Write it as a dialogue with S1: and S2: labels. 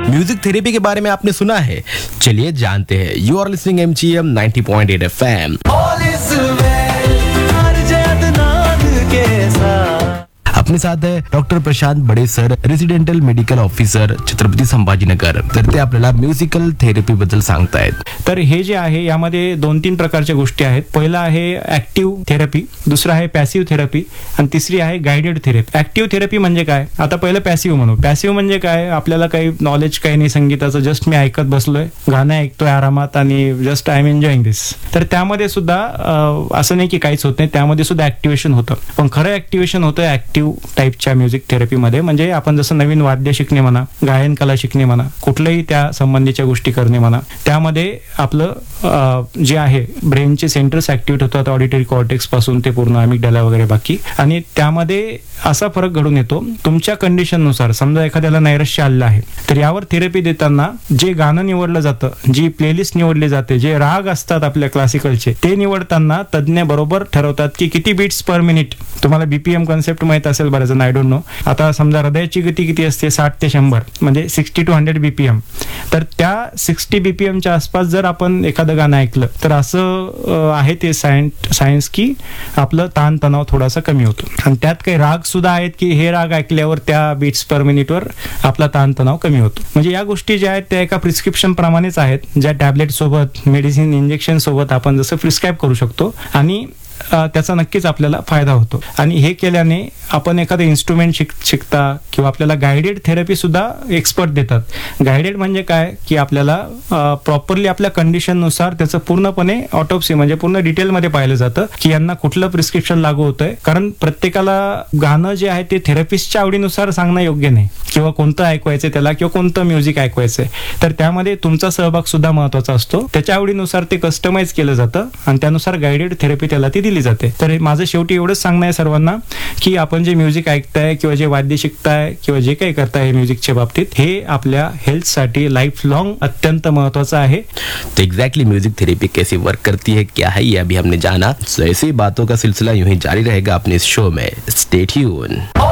S1: Music therapy के बारे में आपने सुना है? चलिए जानते हैं। You R listening MGM 90.8 FM। अपने साथ आहे डॉक्टर प्रशांत बडे sir, residential medical officer, Chhatrapati Sambhajinagar. तर ते आपल्याला म्युझिकल थेरपी बद्दल सांगतायत.
S2: तर हे जे आहे यामध्ये 2-3 प्रकारच्या गोष्टी आहेत. पहिला आहे ऍक्टिव्ह थेरपी, दुसरा आहे पॅसिव्ह थेरपी आणि तिसरी आहे गायडेड थेरपी. ऍक्टिव्ह थेरपी म्हणजे काय? आता पहिलं पॅसिव्ह म्हणू. पॅसिव्ह म्हणजे काय? आपल्याला काही नॉलेज काही नाही संगीताचं, जस्ट मी ऐकत बसलोय, गाणं ऐकतोय आरामात आणि जस्ट आय एम एन्जॉईंग दिस. तर त्यामध्ये सुद्धा असं नाही की काहीच होत नाही, त्यामध्ये सुद्धा ऍक्टिव्हेशन होतं. पण खरं ऍक्टिव्हेशन होतं ऍक्टिव्ह टाईपच्या म्युझिक थेरपीमध्ये. म्हणजे आपण जसं नवीन वाद्य शिकणे म्हणा, गायन कला शिकणे म्हणा, कुठल्याही त्या संबंधीच्या गोष्टी करणे म्हणा, त्यामध्ये आपलं जे आहे ब्रेनचे सेंटर्स ऍक्टिव्हेट होतात, ऑडिटरी कॉर्टेक्स पासून ते पूर्ण अमिगडाला वगैरे बाकी. आणि त्यामध्ये असा फरक घडून येतो तुमच्या कंडिशननुसार. समजा एखाद्याला नैराश्य आलेलं आहे, तर यावर थेरपी देताना जे गाणं निवडलं जातं, जी प्लेलिस्ट निवडली जाते, जे राग असतात आपल्या क्लासिकलचे, ते निवडताना तज्ञ बरोबर ठरवतात की किती बीट्स पर मिनिट. तुम्हाला बीपीएम कॉन्सेप्ट माहित असेल बऱ्याच जण, आय डोंट नो. आता समजा हृदयाची गती किती असते? 60 ते 100, म्हणजे 60 to 100 BPM. तर त्या 60 BPMच्या आसपास जर आपण एखादं गाणं ऐकलं तर असं आहे ते सायन्स की आपलं ताणतणाव थोडासा कमी होतो. आणि त्यात काही राग सुद्धा आहेत की हे राग ऐकल्यावर त्या बीट्स पर मिनिटवर आपला ताणतणाव कमी होतो. म्हणजे या गोष्टी ज्या आहेत त्या एका प्रिस्क्रिप्शन प्रमाणेच आहेत, ज्या टॅबलेट सोबत, मेडिसिन, इंजेक्शन सोबत आपण जसं प्रिस्क्राईब करू शकतो आणि त्याचा नक्कीच आपल्याला फायदा होतो. आणि हे केल्याने आपण एखादं इन्स्ट्रुमेंट शिकता किंवा आपल्याला गायडेड थेरपी सुद्धा एक्सपर्ट देतात. गायडेड म्हणजे काय की आपल्याला प्रॉपरली आपल्या कंडिशननुसार त्याचं पूर्णपणे ऑटोप्सी म्हणजे पूर्ण डिटेलमध्ये पाहिलं जातं की यांना कुठलं प्रिस्क्रिप्शन लागू होतंय. कारण प्रत्येकाला गाणं जे आहे ते थेरपिस्टच्या आवडीनुसार सांगणं योग्य नाही, किंवा कोणतं ऐकवायचं त्याला, किंवा कोणतं म्युझिक ऐकवायचंय. तर त्यामध्ये तुमचा सहभाग सुद्धा महत्वाचा असतो. त्याच्या आवडीनुसार ते कस्टमाइज केलं जातं आणि त्यानुसार गायडेड थेरपी त्याला ती दिली जाते. तर माझं शेवटी एवढंच सांगणं आहे सर्वांना की आपण जे म्युझिक ऐकताय किंवा जे वाद्य शिकताय किंवा जे काही करताय म्युझिकच्या बाबतीत, हे आपल्या हेल्थसाठी लाईफ लॉन्ग अत्यंत महत्वाचं आहे.
S1: तो एग्जैक्टली म्यूजिक थेरेपी कैसे वर्क करती है, क्या है, ये अभी हमने जाना. सो ऐसी बातों का सिलसिला यूं ही जारी रहेगा अपने इस शो में. Stay tune.